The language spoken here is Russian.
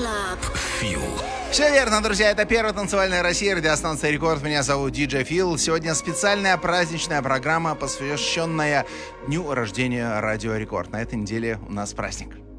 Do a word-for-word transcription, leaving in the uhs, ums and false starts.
Фил. Все верно, друзья, это первая танцевальная Россия, радиостанция Рекорд. Меня зовут диджей Фил. Сегодня специальная праздничная программа, посвященная дню рождения Радио Рекорд. На этой неделе у нас праздник.